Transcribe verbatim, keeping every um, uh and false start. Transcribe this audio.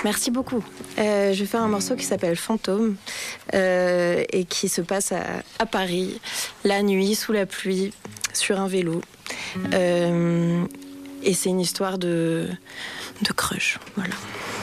Merci beaucoup. Euh, je vais faire un morceau qui s'appelle Fantôme euh, et qui se passe à, à Paris, la nuit, sous la pluie, sur un vélo. Euh, et c'est une histoire de, de crush, voilà.